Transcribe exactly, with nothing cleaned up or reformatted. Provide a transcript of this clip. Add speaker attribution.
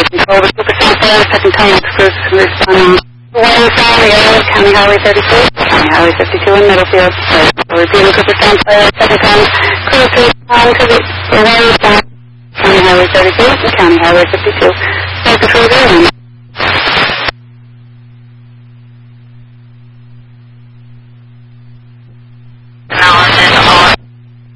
Speaker 1: control with Cooperstown Fire, second time experts responding. One from the area of County Highway thirty-two, County Highway fifty-two in Middlefield. We're repeating Cooperstown Fire, second time crews to respond to the one from County Highway thirty-two and County Highway fifty-two. Smoke control zero,